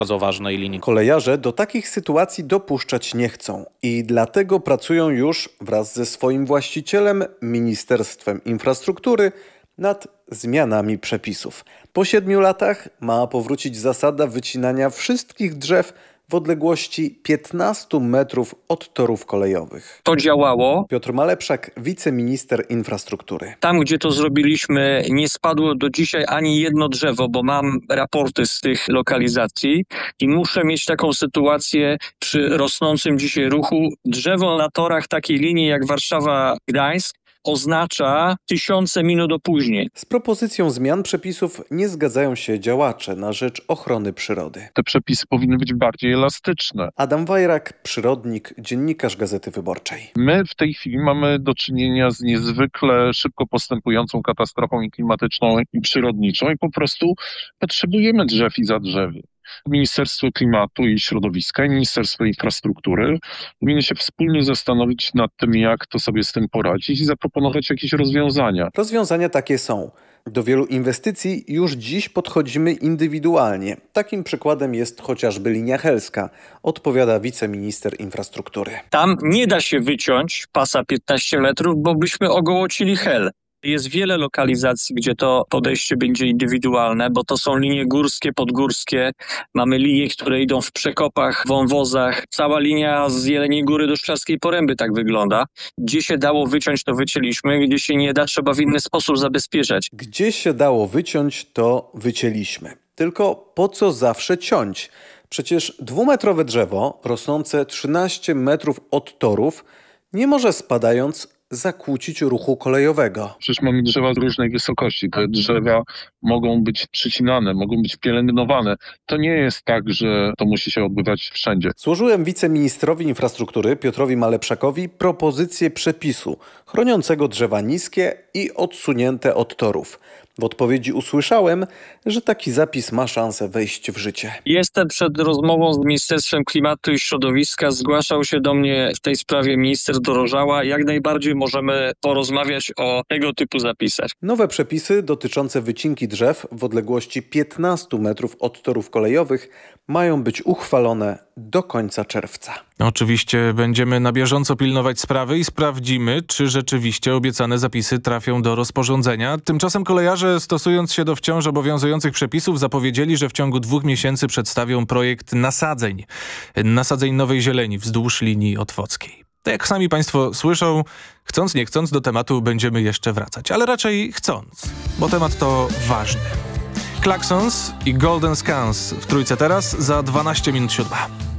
bardzo ważnej linii. Kolejarze do takich sytuacji dopuszczać nie chcą i dlatego pracują już wraz ze swoim właścicielem, Ministerstwem Infrastruktury, nad zmianami przepisów. Po 7 latach ma powrócić zasada wycinania wszystkich drzew w odległości 15 metrów od torów kolejowych. To działało. Piotr Malepszak, wiceminister infrastruktury. Tam, gdzie to zrobiliśmy, nie spadło do dzisiaj ani jedno drzewo, bo mam raporty z tych lokalizacji i muszę mieć taką sytuację przy rosnącym dzisiaj ruchu. Drzewo na torach takiej linii jak Warszawa-Gdańsk oznacza tysiące minut opóźnień. Z propozycją zmian przepisów nie zgadzają się działacze na rzecz ochrony przyrody. Te przepisy powinny być bardziej elastyczne. Adam Wajrak, przyrodnik, dziennikarz Gazety Wyborczej. My w tej chwili mamy do czynienia z niezwykle szybko postępującą katastrofą i klimatyczną, i przyrodniczą i po prostu potrzebujemy drzew i zadrzewi. Ministerstwo Klimatu i Środowiska i Ministerstwo Infrastruktury powinny się wspólnie zastanowić nad tym, jak to sobie z tym poradzić i zaproponować jakieś rozwiązania. Rozwiązania takie są. Do wielu inwestycji już dziś podchodzimy indywidualnie. Takim przykładem jest chociażby linia helska, odpowiada wiceminister infrastruktury. Tam nie da się wyciąć pasa 15 metrów, bo byśmy ogołocili hel. Jest wiele lokalizacji, gdzie to podejście będzie indywidualne, bo to są linie górskie, podgórskie. Mamy linie, które idą w przekopach, wąwozach. Cała linia z Jeleniej Góry do Szklarskiej Poręby tak wygląda. Gdzie się dało wyciąć, to wycięliśmy. Gdzie się nie da, trzeba w inny sposób zabezpieczać. Gdzie się dało wyciąć, to wycięliśmy. Tylko po co zawsze ciąć? Przecież 2-metrowe drzewo, rosnące 13 metrów od torów, nie może spadając zakłócić ruchu kolejowego. Przecież mamy drzewa z różnej wysokości. Te drzewa mogą być przycinane, mogą być pielęgnowane. To nie jest tak, że to musi się odbywać wszędzie. Złożyłem wiceministrowi infrastruktury Piotrowi Malepszakowi propozycję przepisu chroniącego drzewa niskie i odsunięte od torów. W odpowiedzi usłyszałem, że taki zapis ma szansę wejść w życie. Jestem przed rozmową z Ministerstwem Klimatu i Środowiska. Zgłaszał się do mnie w tej sprawie minister Dorożała. Jak najbardziej możemy porozmawiać o tego typu zapisach. Nowe przepisy dotyczące wycinki drzew w odległości 15 metrów od torów kolejowych mają być uchwalone do końca czerwca. Oczywiście będziemy na bieżąco pilnować sprawy i sprawdzimy, czy rzeczywiście obiecane zapisy trafią do rozporządzenia. Tymczasem kolejarze, stosując się do wciąż obowiązujących przepisów, zapowiedzieli, że w ciągu 2 miesięcy przedstawią projekt nasadzeń nowej zieleni wzdłuż linii otwockiej. To jak sami państwo słyszą, chcąc nie chcąc do tematu będziemy jeszcze wracać, ale raczej chcąc, bo temat to ważny. Klaxons i Golden Scans w Trójce teraz za 12 minut 7.